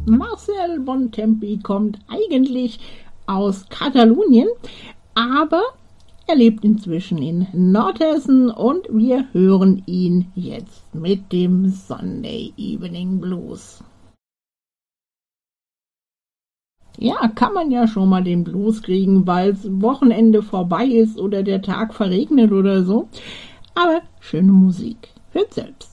Marcel Bontempi kommt eigentlich aus Katalonien, aber er lebt inzwischen in Nordhessen und wir hören ihn jetzt mit dem Sunday Evening Blues. Ja, kann man ja schon mal den Blues kriegen, weil's Wochenende vorbei ist oder der Tag verregnet oder so. Aber schöne Musik. Hört selbst.